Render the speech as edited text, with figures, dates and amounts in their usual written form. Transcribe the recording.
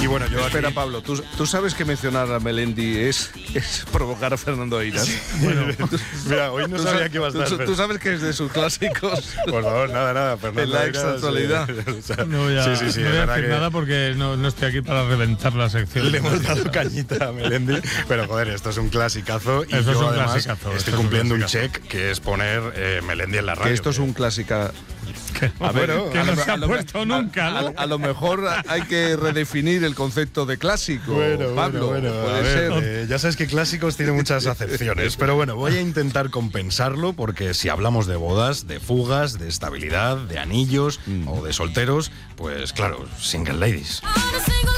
Y bueno, yo Espera, aquí... Pablo, ¿tú sabes que mencionar a Melendi es provocar a Fernando Eiras? Bueno, mira, hoy no sabía que iba a estar. ¿Tú sabes que es de sus clásicos? Por favor, nada, Fernando. En la Eiras, extraactualidad. o sea, No voy a, sí, no es voy a verdad decir que nada porque no estoy aquí para reventar la sección. le hemos dado cañita a Melendi, pero joder, esto es un clasicazo y Esto es yo un además clasicazo, estoy esto es un cumpliendo un clasicazo. check que es poner Melendi en la radio. Que esto es un clásica. A ver, que no se ha lo- puesto nunca, ¿no? A lo mejor hay que redefinir el concepto de clásico, Pablo. a puede ver, ser. ya sabes que clásicos tiene muchas acepciones, pero bueno, voy a intentar compensarlo porque si hablamos de bodas, de fugas, de estabilidad, de anillos o de solteros, pues claro, single ladies.